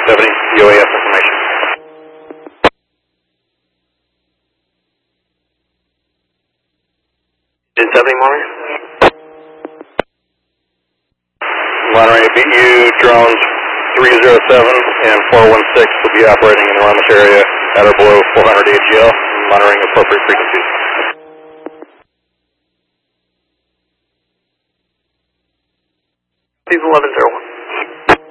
1070, UAS information. 1070, morning. Monterey BU drones 307 and 416 will be operating in the Romulus area at or below 400 AGL, monitoring appropriate frequencies. People 11